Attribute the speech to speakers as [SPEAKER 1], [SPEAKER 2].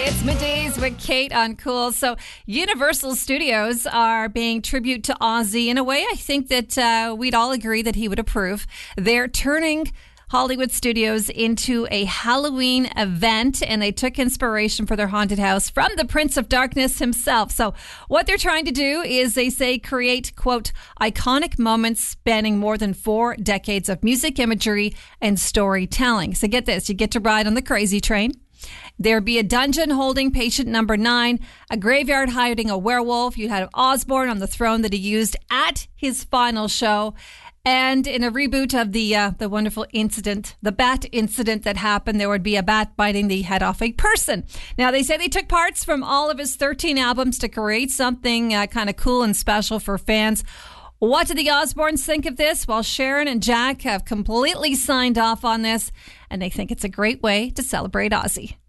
[SPEAKER 1] It's Middays with Kate on Cool. So Universal Studios are paying tribute to Ozzy in a way I think that we'd all agree that he would approve. They're turning Hollywood Studios into a Halloween event, and they took inspiration for their haunted house from the Prince of Darkness himself. So what they're trying to do is, they say, create, quote, iconic moments spanning more than 4 decades of music imagery and storytelling. So get this, you get to ride on the crazy train. There'd be a dungeon holding patient number 9, a graveyard hiding a werewolf. You'd have Osborne on the throne that he used at his final show. And in a reboot of the wonderful incident, the bat incident that happened, there would be a bat biting the head off a person. Now, they say they took parts from all of his 13 albums to create something kind of cool and special for fans. What do the Osbournes think of this? Well, Sharon and Jack have completely signed off on this, and they think it's a great way to celebrate Ozzy.